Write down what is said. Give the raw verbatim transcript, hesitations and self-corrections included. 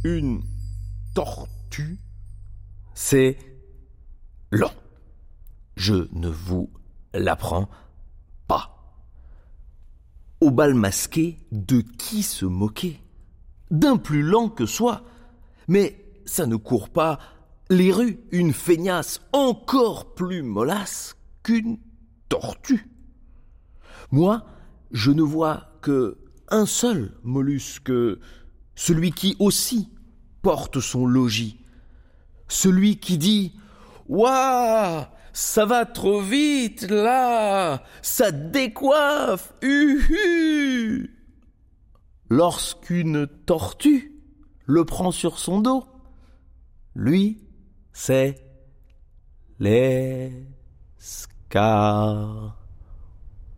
une tortue, c'est lent. Je ne vous l'apprends pas. Au bal masqué, de qui se moquer? D'un plus lent que soi. Mais ça ne court pas les rues, une feignasse encore plus mollasse qu'une tortue. Moi, je ne vois que un seul mollusque, celui qui aussi porte son logis, celui qui dit « Ouah, ça va trop vite là, ça décoiffe, uhu !» Lorsqu'une tortue le prend sur son dos, lui, c'est l'escargot.